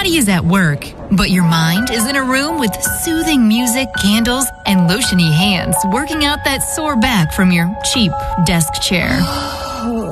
body is at work, but your mind is in a room with soothing music, candles, and lotiony hands working out that sore back from your cheap desk chair.